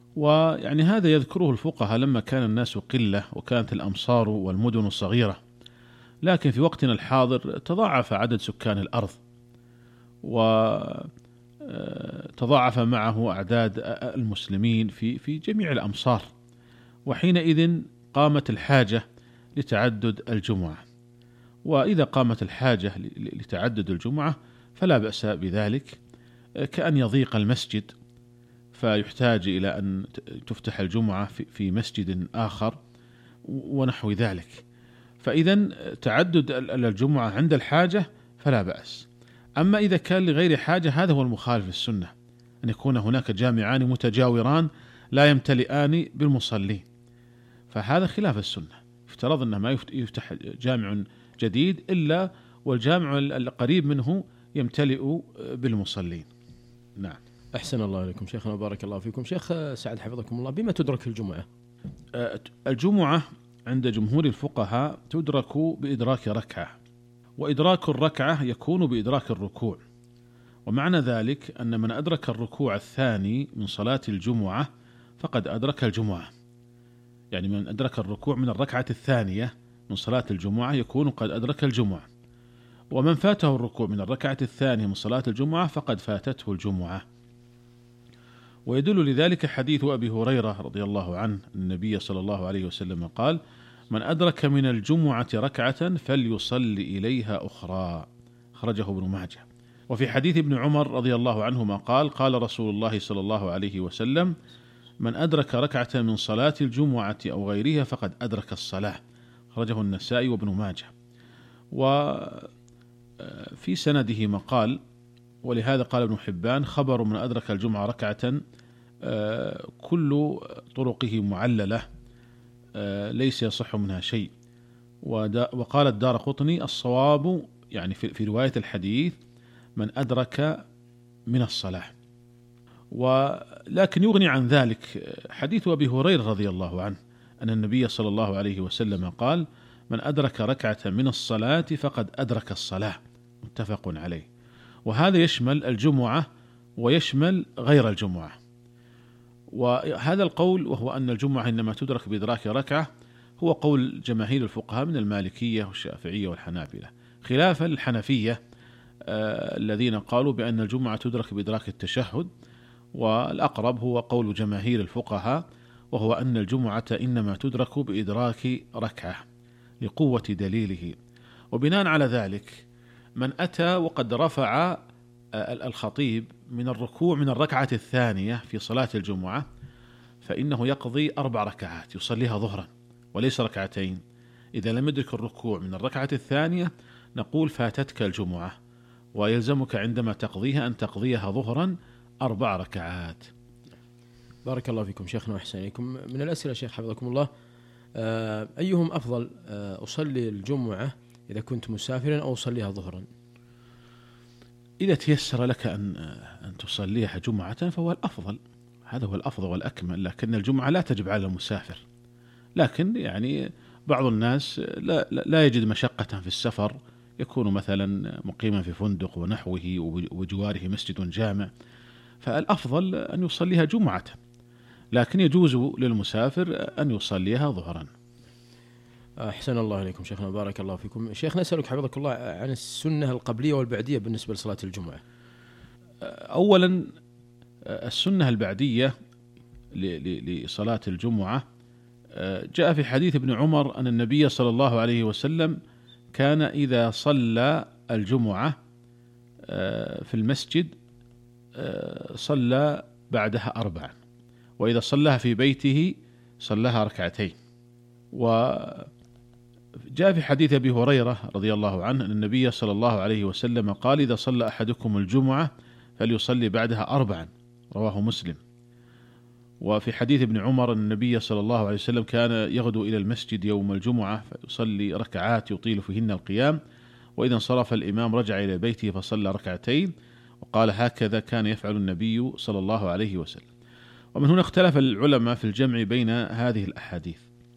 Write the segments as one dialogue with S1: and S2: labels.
S1: ويعني هذا يذكره الفقهاء لما كان الناس قلة وكانت الأمصار والمدن صغيرة، لكن في وقتنا الحاضر تضاعف عدد سكان الأرض، وتضاعف معه أعداد المسلمين في جميع الأمصار، وحينئذ قامت الحاجة لتعدد الجمعة. وإذا قامت الحاجة لتعدد الجمعة فلا بأس بذلك، كأن يضيق المسجد فيحتاج إلى أن تفتح الجمعة في مسجد آخر ونحو ذلك. فإذا تعدد الجمعة عند الحاجة فلا بأس. أما إذا كان لغير حاجة هذا هو المخالف للسنة، أن يكون هناك جامعان متجاوران لا يمتلئان بالمصلين، فهذا خلاف السنة. افترض أنه ما يفتح جامع جديد إلا والجامع القريب منه يمتلئ بالمصلين. نعم.
S2: أحسن الله إليكم شيخنا وبارك الله فيكم. شيخ سعد حفظكم الله، بما تدرك الجمعة؟
S1: الجمعة عند جمهور الفقهاء تدرك بإدراك ركعة، وإدراك الركعة يكون بإدراك الركوع. ومعنى ذلك أن من أدرك الركوع الثاني من صلاة الجمعة فقد أدرك الجمعة، يعني من أدرك الركوع من الركعة الثانية من صلاة الجمعة يكون قد أدرك الجمعة. ومن فاته الركوع من الركعة الثانية من صلاة الجمعة فقد فاتته الجمعة. ويدل لذلك حديث أبي هريرة رضي الله عنه النبي صلى الله عليه وسلم قال: من أدرك من الجمعة ركعة فليصلي إليها أخرى، خرجه ابن ماجه. وفي حديث ابن عمر رضي الله عنهما قال: قال رسول الله صلى الله عليه وسلم: من أدرك ركعة من صلاة الجمعة أو غيرها فقد أدرك الصلاة، خرجه النسائي وابن ماجه. وفي سنده مقال، ولهذا قال ابن حبان: خبر من أدرك الجمعة ركعة كل طرقه معللة ليس يصح منها شيء. وقال الدارقطني: الصواب يعني في رواية الحديث من أدرك من الصلاة. ولكن يغني عن ذلك حديث أبي هريرة رضي الله عنه أن النبي صلى الله عليه وسلم قال: من أدرك ركعة من الصلاة فقد أدرك الصلاة، متفق عليه. وهذا يشمل الجمعة ويشمل غير الجمعة. وهذا القول، وهو أن الجمعة إنما تدرك بإدراك ركعة، هو قول جماهير الفقهاء من المالكية والشافعية والحنابلة، خلافا للحنفية الذين قالوا بأن الجمعة تدرك بإدراك التشهد. والأقرب هو قول جماهير الفقهاء، وهو أن الجمعة إنما تدرك بإدراك ركعة لقوة دليله. وبناء على ذلك من أتى وقد رفع الخطيب من الركوع من الركعة الثانية في صلاة الجمعة فإنه يقضي 4 ركعات يصليها ظهرا وليس ركعتين. إذا لم يدرك الركوع من الركعة الثانية نقول فاتتك الجمعة، ويلزمك عندما تقضيها أن تقضيها ظهرا 4 ركعات.
S2: بارك الله فيكم شيخنا وأحسن إليكم. من الأسئلة شيخ حفظكم الله، أيهم أفضل، أصلي الجمعة إذا كنت مسافرا أو أصليها ظهرا؟
S1: إذا تيسر لك أن تصليها جمعة فهو الأفضل، هذا هو الأفضل والأكمل. لكن الجمعة لا تجب على المسافر، لكن يعني بعض الناس لا يجد مشقة في السفر، يكون مثلا مقيما في فندق ونحوه وجواره مسجد جامع، فالأفضل أن يصليها جمعة، لكن يجوز للمسافر أن يصليها ظهرا.
S2: أحسن الله إليكم شيخنا بارك الله فيكم. شيخ نسألك حفظك الله عن السنة القبلية والبعدية بالنسبة لصلاة الجمعة.
S1: أولا السنة البعدية لصلاة الجمعة جاء في حديث ابن عمر أن النبي صلى الله عليه وسلم كان إذا صلى الجمعة في المسجد صلى بعدها 4، وإذا صلىها في بيته صلىها 2. وجاء في حديث أبي هريرة رضي الله عنه أن النبي صلى الله عليه وسلم قال: إذا صلى أحدكم الجمعة فليصلي بعدها 4، رواه مسلم. وفي حديث ابن عمر أن النبي صلى الله عليه وسلم كان يغدو إلى المسجد يوم الجمعة فيصلي ركعات يطيل فيهن القيام، وإذا انصرف الإمام رجع إلى بيته فصلى 2، وقال: هكذا كان يفعل النبي صلى الله عليه وسلم. ومن هنا اختلف العلماء في الجمع بين هذه الأحاديث،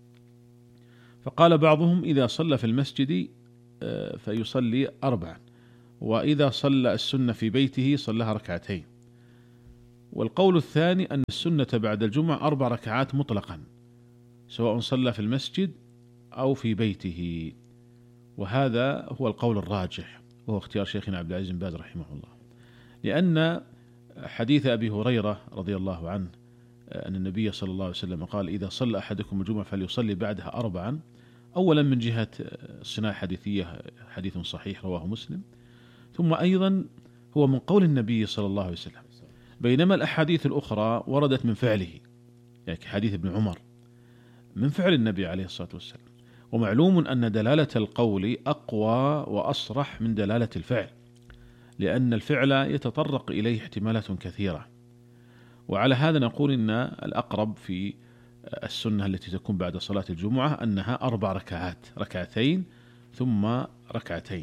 S1: فقال بعضهم إذا صلى في المسجد فيصلي 4، وإذا صلى السنة في بيته صلىها 2. والقول الثاني أن السنة بعد الجمعة 4 ركعات مطلقا، سواء صلى في المسجد أو في بيته، وهذا هو القول الراجح، وهو اختيار شيخنا عبد العزيز بن باز رحمه الله، لأن حديث أبي هريرة رضي الله عنه أن النبي صلى الله عليه وسلم قال: إذا صلى أحدكم الجمعة فليصلي بعدها 4. أولا من جهة الصناعة الحديثية حديث صحيح رواه مسلم، ثم أيضا هو من قول النبي صلى الله عليه وسلم، بينما الأحاديث الأخرى وردت من فعله، يعني حديث ابن عمر من فعل النبي عليه الصلاة والسلام. ومعلوم أن دلالة القول أقوى وأصرح من دلالة الفعل، لأن الفعل يتطرق إليه احتمالات كثيرة. وعلى هذا نقول إن الأقرب في السنة التي تكون بعد صلاة الجمعة أنها 4 ركعات، 2 ثم 2.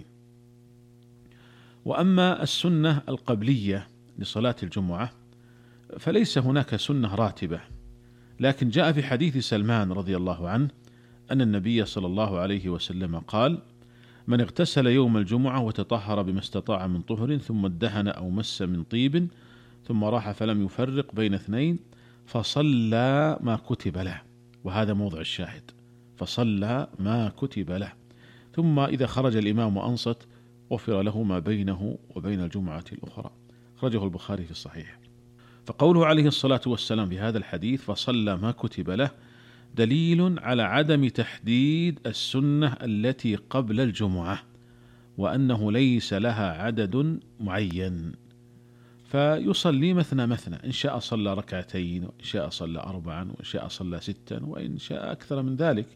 S1: وأما السنة القبلية لصلاة الجمعة فليس هناك سنة راتبة، لكن جاء في حديث سلمان رضي الله عنه أن النبي صلى الله عليه وسلم قال: من اغتسل يوم الجمعة وتطهر بما استطاع من طهر ثم ادهن أو مس من طيب ثم راح فلم يفرق بين 2 فصلى ما كتب له، وهذا موضع الشاهد، فصلى ما كتب له، ثم إذا خرج الإمام وأنصت غفر له ما بينه وبين الجمعة الأخرى. أخرجه البخاري في الصحيح. فقوله عليه الصلاة والسلام في هذا الحديث فصلى ما كتب له دليل على عدم تحديد السنة التي قبل الجمعة، وأنه ليس لها عدد معين، فيصلي مثنى مثنى، إن شاء صلى 2 وإن شاء صلى 4 وإن شاء صلى 6 وإن شاء أكثر من ذلك.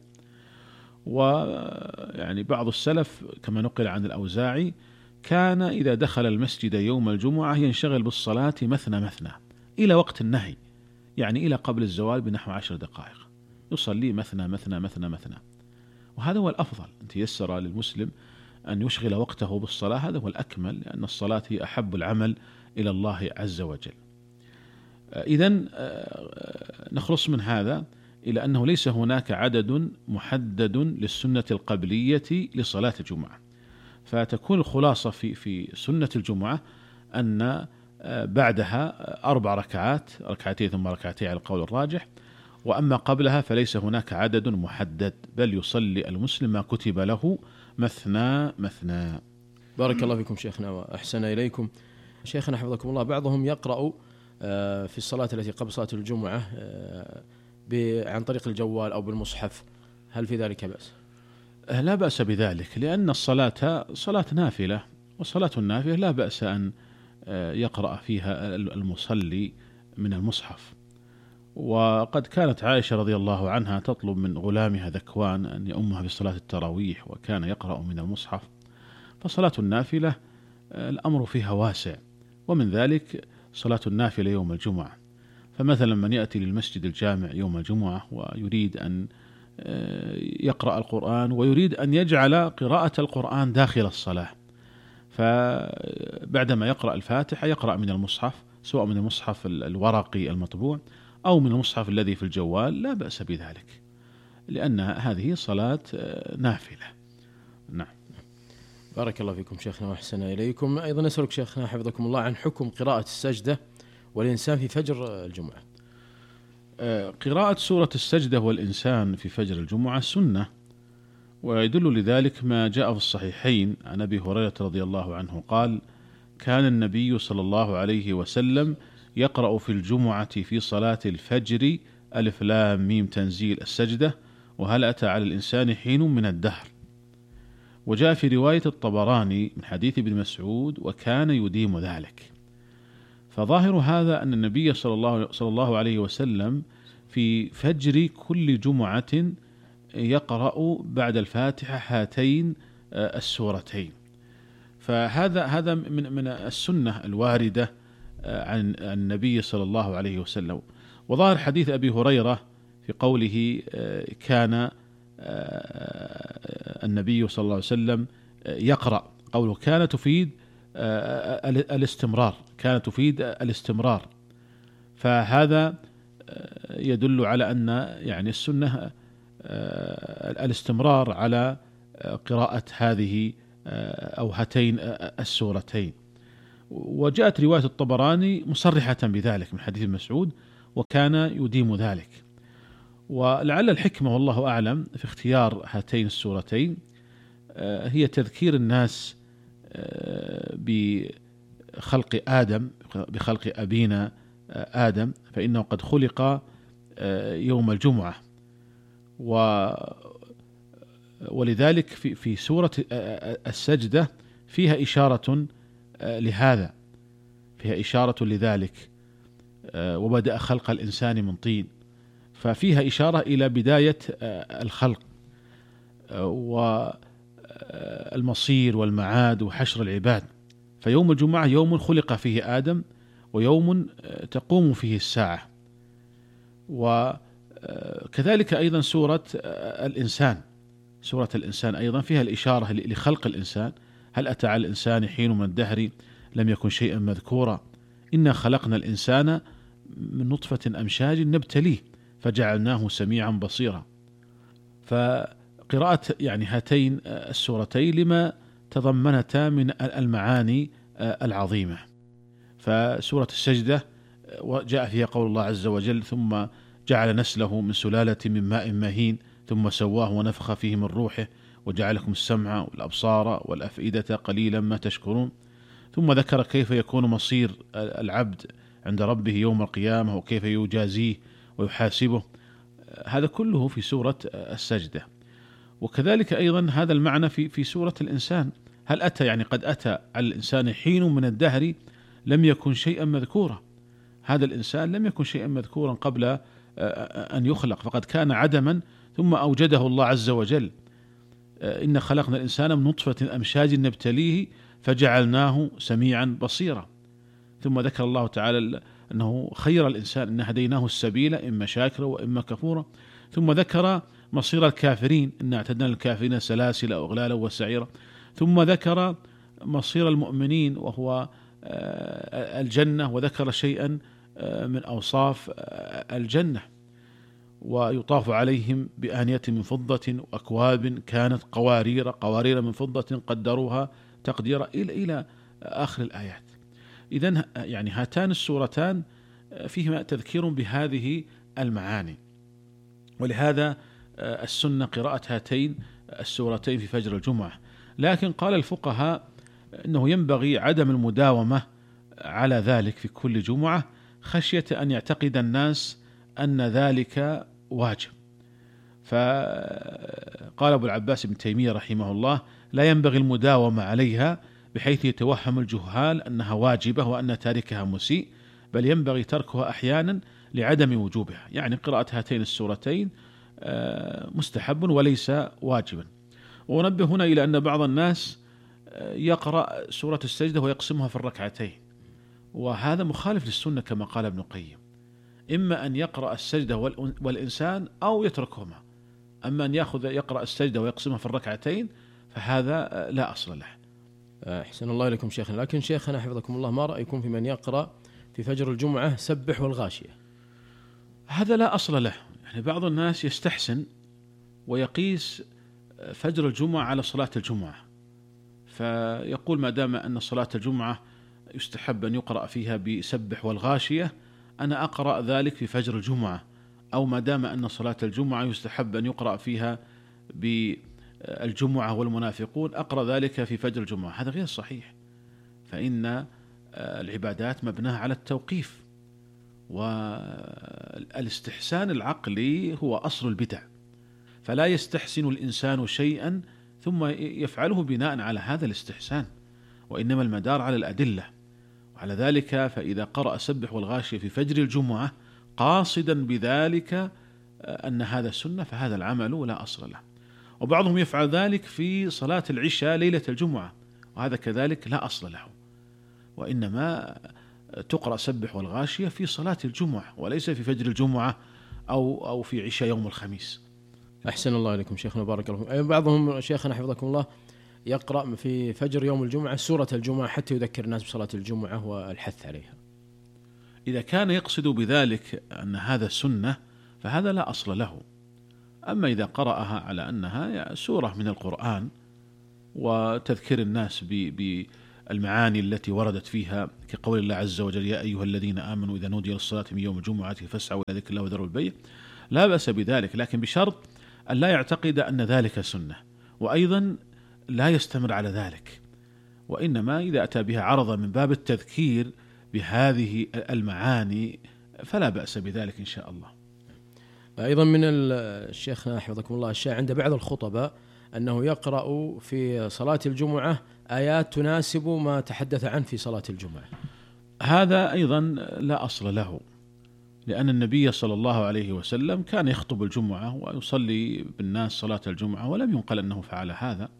S1: ويعني بعض السلف كما نقل عن الأوزاعي كان إذا دخل المسجد يوم الجمعة ينشغل بالصلاة مثنى مثنى إلى وقت النهي، يعني إلى قبل الزوال بنحو 10 دقائق، يصلي مثنى مثنى مثنى مثنى. وهذا هو الأفضل، أن تيسر للمسلم أن يشغل وقته بالصلاة، هذا هو الأكمل، لأن الصلاة هي أحب العمل إلى الله عز وجل. إذن نخلص من هذا إلى أنه ليس هناك عدد محدد للسنة القبلية لصلاة الجمعة، فتكون الخلاصة في سنة الجمعة أن بعدها 4 ركعات، 2 ثم 2 على القول الراجح، وأما قبلها فليس هناك عدد محدد، بل يصلي المسلم ما كتب له مثنى مثنى.
S2: بارك الله فيكم شيخنا وأحسن إليكم. شيخنا حفظكم الله، بعضهم يقرأ في الصلاة التي قبل صلاة الجمعة عن طريق الجوال أو بالمصحف، هل في ذلك بأس؟
S1: لا بأس بذلك، لأن الصلاة صلاة نافلة، وصلاة النافلة لا بأس أن يقرأ فيها المصلي من المصحف. وقد كانت عائشة رضي الله عنها تطلب من غلامها ذكوان أن يؤمها في صلاة التراويح، وكان يقرأ من المصحف. فصلاة النافلة الأمر فيها واسع، ومن ذلك صلاة النافلة يوم الجمعة. فمثلا من يأتي للمسجد الجامع يوم الجمعة ويريد أن يقرأ القرآن ويريد أن يجعل قراءة القرآن داخل الصلاة، فبعدما يقرأ الفاتحة يقرأ من المصحف، سواء من المصحف الورقي المطبوع أو من المصحف الذي في الجوال، لا بأس بذلك، لأن هذه صلاة نافلة. نعم.
S2: بارك الله فيكم شيخنا وأحسن إليكم. أيضا نسألك شيخنا حفظكم الله عن حكم قراءة السجدة والإنسان في فجر الجمعة.
S1: قراءة سورة السجدة والإنسان في فجر الجمعة سنة، ويدل لذلك ما جاء في الصحيحين عن أبي هريرة رضي الله عنه قال: كان النبي صلى الله عليه وسلم يقرأ في الجمعة في صلاة الفجر ألف لام ميم تنزيل السجدة وهل أتى على الإنسان حين من الدهر. وجاء في رواية الطبراني من حديث ابن مسعود: وكان يديم ذلك. فظاهر هذا أن النبي صلى الله عليه وسلم في فجر كل جمعة يقرأ بعد الفاتحة هاتين السورتين، فهذا من السنة الواردة عن النبي صلى الله عليه وسلم. وظاهر حديث أبي هريرة في قوله كان النبي صلى الله عليه وسلم يقرأ، قوله كان تفيد الاستمرار، كانت تفيد الاستمرار، فهذا يدل على أن يعني السنة الاستمرار على قراءة هذه أو هاتين السورتين. وجاءت رواية الطبراني مصرحة بذلك من حديث مسعود، وكان يديم ذلك. ولعل الحكمة والله أعلم في اختيار هاتين السورتين هي تذكير الناس بخلق آدم، بخلق أبينا آدم، فإنه قد خلق يوم الجمعة، ولذلك في سورة السجدة فيها إشارة لهذا، فيها إشارة لذلك، وبدأ خلق الإنسان من طين، ففيها إشارة إلى بداية الخلق والمصير والمعاد وحشر العباد. فيوم الجمعة يوم خلق فيه آدم، ويوم تقوم فيه الساعة. وكذلك أيضا سورة الإنسان، سورة الإنسان أيضا فيها الإشارة لخلق الإنسان. هل أتى على الإنسان حين من الدهر لم يكن شيئا مذكورا، إنا خلقنا الإنسان من نطفة أمشاج نبتليه فجعلناه سميعا بصيرا. فقراءة يعني هاتين السورتين لما تضمنتا من المعاني العظيمة. فسورة السجدة جاء فيها قول الله عز وجل: ثم جعل نسله من سلالة من ماء مهين ثم سواه ونفخ فيه من روحه وجعلكم السمع والأبصار والأفئدة قليلا ما تشكرون. ثم ذكر كيف يكون مصير العبد عند ربه يوم القيامة، وكيف يجازيه ويحاسبه. هذا كله في سورة السجدة. وكذلك أيضا هذا المعنى في سورة الإنسان. هل أتى يعني قد أتى على الإنسان حين من الدهر لم يكن شيئا مذكورا. هذا الإنسان لم يكن شيئا مذكورا قبل أن يخلق، فقد كان عدما ثم أوجده الله عز وجل. إن خلقنا الإنسان من نطفة أمشاج نبتليه فجعلناه سميعا بصيرا. ثم ذكر الله تعالى أنه خير الإنسان، إن هديناه السبيل إما شاكرا وإما كفورا. ثم ذكر مصير الكافرين، إن اعتدنا للكافرين سلاسل وأغلالا وسعيرا. ثم ذكر مصير المؤمنين وهو الجنة، وذكر شيئا من أوصاف الجنة: ويطاف عليهم بآنية من فضة وأكواب كانت قوارير من فضة قدروها تقديرا إلى آخر الآيات. إذن يعني هاتان السورتان فيهما تذكير بهذه المعاني، ولهذا السنة قراءة هاتين السورتين في فجر الجمعة. لكن قال الفقهاء إنه ينبغي عدم المداومة على ذلك في كل جمعة، خشية أن يعتقد الناس أن ذلك واجب. فقال أبو العباس ابن تيمية رحمه الله: لا ينبغي المداومة عليها بحيث يتوهم الجهال أنها واجبة وأن تاركها مسيء، بل ينبغي تركها أحيانا لعدم وجوبها. يعني قراءة هاتين السورتين مستحب وليس واجبا. ونبه هنا إلى أن بعض الناس يقرأ سورة السجدة ويقسمها في الركعتين، وهذا مخالف للسنة كما قال ابن القيم. إما أن يقرأ السجدة والإنسان أو يتركهما، أما أن يقرأ السجدة ويقسمها في الركعتين فهذا لا أصل له.
S2: أحسن الله إليكم شيخنا. لكن شيخنا حفظكم الله، ما رأيكم في من يقرأ في فجر الجمعة سبح والغاشية؟
S1: هذا لا أصل له. يعني بعض الناس يستحسن ويقيس فجر الجمعة على صلاة الجمعة، فيقول ما دام أن صلاة الجمعة يستحب أن يقرأ فيها بسبح والغاشية، أنا أقرأ ذلك في فجر الجمعة. أو ما دام أن صلاة الجمعة يستحب أن يقرأ فيها بالجمعة والمنافقون، أقرأ ذلك في فجر الجمعة. هذا غير صحيح، فإن العبادات مبناها على التوقيف، والاستحسان العقلي هو أصل البدع، فلا يستحسن الإنسان شيئا ثم يفعله بناء على هذا الاستحسان، وإنما المدار على الأدلة. وعلى ذلك فإذا قرأ سبح والغاشية في فجر الجمعة قاصدا بذلك أن هذا السنة فهذا العمل لا أصل له. وبعضهم يفعل ذلك في صلاة العشاء ليلة الجمعة، وهذا كذلك لا أصل له، وإنما تقرأ سبح والغاشية في صلاة الجمعة وليس في فجر الجمعة أو في عشاء يوم الخميس.
S2: أحسن الله إليكم شيخنا، بارك الله فيكم. بعضهم شيخنا حفظكم الله يقرأ في فجر يوم الجمعة سورة الجمعة حتى يذكر الناس بصلاة الجمعة والحث عليها.
S1: إذا كان يقصد بذلك أن هذا سنة فهذا لا أصل له. أما إذا قرأها على أنها سورة من القرآن وتذكير الناس المعاني التي وردت فيها كقول الله عز وجل: يا أيها الذين آمنوا إذا نودي للصلاة من يوم الجمعة فاسعوا إلى ذكر الله وذروا البيع، لا بأس بذلك، لكن بشرط أن لا يعتقد أن ذلك سنة، وأيضا لا يستمر على ذلك، وإنما إذا أتى بها عرضا من باب التذكير بهذه المعاني فلا بأس بذلك إن شاء الله.
S2: أيضا من الشيخ حفظكم الله الشائع عند بعض الخطباء أنه يقرأ في صلاة الجمعة آيات تناسب ما تحدث عنه في صلاة الجمعة.
S1: هذا أيضا لا أصل له، لأن النبي صلى الله عليه وسلم كان يخطب الجمعة ويصلي بالناس صلاة الجمعة، ولم ينقل أنه فعل هذا.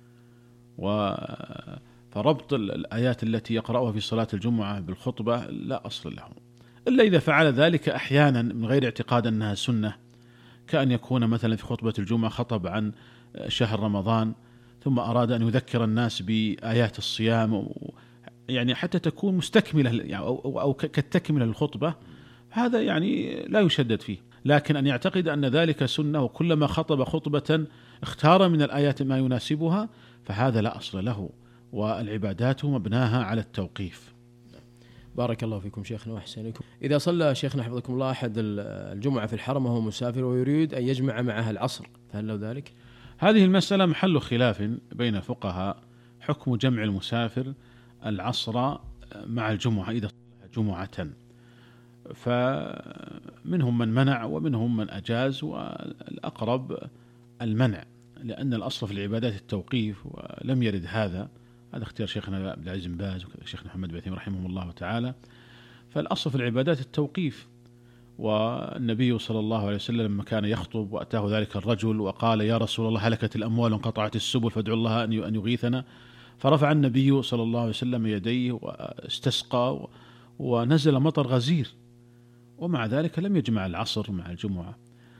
S1: فربط الآيات التي يقرأها في صلاة الجمعة بالخطبة لا أصل له، إلا إذا فعل ذلك أحيانا من غير اعتقاد أنها سنة، كأن يكون مثلا في خطبة الجمعة خطب عن شهر رمضان ثم أراد أن يذكر الناس بآيات الصيام، يعني حتى تكون مستكملة أو كالتكملة للخطبة، هذا يعني لا يشدد فيه. لكن أن يعتقد أن ذلك سنة وكلما خطب خطبة اختار من الآيات ما يناسبها، فهذا لا أصل له، والعبادات مبناها على التوقيف.
S2: بارك الله فيكم شيخنا وأحسن إليكم. إذا صلى شيخنا حفظكم الله أحد الجمعة في الحرم وهو مسافر ويريد أن يجمع معها العصر، فهل له ذلك؟
S1: هذه المسألة محل خلاف بين الفقهاء، حكم جمع المسافر العصر مع الجمعة إذا صلى جمعة، فمنهم من منع ومنهم من أجاز، والأقرب المنع، لأن الأصل في العبادات التوقيف، ولم يرد هذا اختيار شيخنا عبد العزيز بن باز وشيخنا محمد بن عثيمين رحمهم الله تعالى. فالأصل في العبادات التوقيف، والنبي صلى الله عليه وسلم لما كان يخطب وأتاه ذلك الرجل وقال: يا رسول الله هلكت الأموال وانقطعت السبل فادعوا الله أن يغيثنا، فرفع النبي صلى الله عليه وسلم يديه واستسقى ونزل مطر غزير، ومع ذلك لم يجمع العصر مع الجمعة.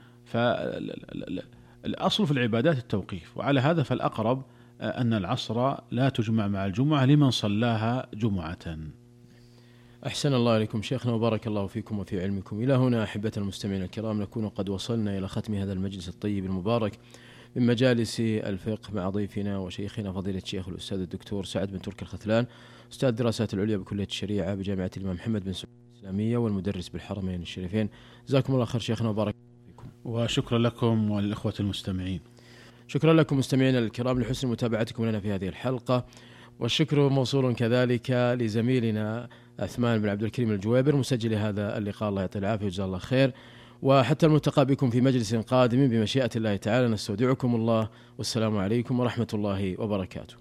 S1: فالأصل في العبادات التوقيف، وعلى هذا فالأقرب أن العصر لا تجمع مع الجمعة لمن صلاها جمعة.
S2: أحسن الله إليكم شيخنا وبارك الله فيكم وفي علمكم. إلى هنا أحبة المستمعين الكرام نكون قد وصلنا إلى ختم هذا المجلس الطيب المبارك من مجالس الفقه مع ضيفنا وشيخنا فضيلة الشيخ الأستاذ الدكتور سعد بن تركي الختلان، أستاذ الدراسات العليا بكلية الشريعة بجامعة الإمام محمد بن سعود الإسلامية والمدرس بالحرمين الشريفين. جزاكم الله خير شيخنا وبارك الله فيكم.
S1: وشكرا لكم وللإخوة المستمعين.
S2: شكرا لكم مستمعينا الكرام لحسن متابعتكم لنا في هذه الحلقة، والشكر موصول كذلك لزميلنا عثمان بن عبد الكريم الجويبر مسجل هذا اللقاء، الله يعطيه العافية وجزاه الله خير. وحتى الملتقى بكم في مجلس قادم بمشيئة الله تعالى، نستودعكم الله والسلام عليكم ورحمة الله وبركاته.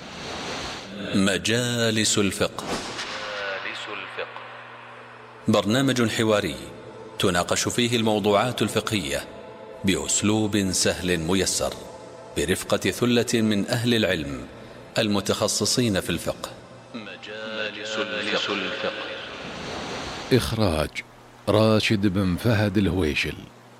S3: مجالس الفقه، برنامج حواري تناقش فيه الموضوعات الفقهية بأسلوب سهل ميسر برفقة ثلة من أهل العلم المتخصصين في الفقه. مجالس الفقه،
S4: إخراج راشد بن فهد الهويشل.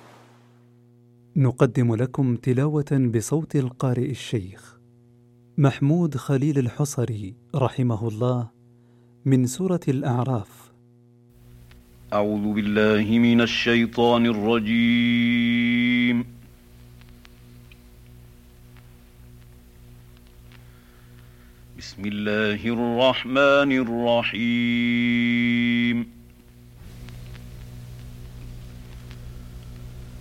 S5: نقدم لكم تلاوة بصوت القارئ الشيخ محمود خليل الحصري رحمه الله من سورة الأعراف.
S6: أعوذ بالله من الشيطان الرجيم. بسم الله الرحمن الرحيم.